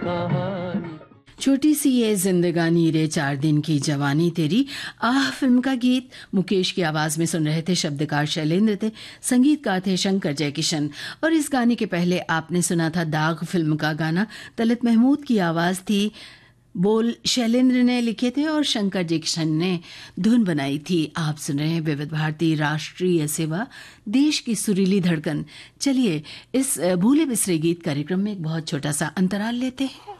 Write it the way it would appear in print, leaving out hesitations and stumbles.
कहानी। छोटी सी ये जिंदगानी रे 4 दिन की जवानी तेरी, आह फिल्म का गीत मुकेश की आवाज में सुन रहे थे। शब्दकार शैलेंद्र थे, संगीतकार थे शंकर जयकिशन। और इस गाने के पहले आपने सुना था दाग फिल्म का गाना, तलत महमूद की आवाज थी, बोल शैलेंद्र ने लिखे थे और शंकर जयकिशन ने धुन बनाई थी। आप सुन रहे हैं विविध भारती राष्ट्रीय सेवा, देश की सुरीली धड़कन। चलिए इस भूले बिसरे गीत कार्यक्रम में एक बहुत छोटा सा अंतराल लेते हैं।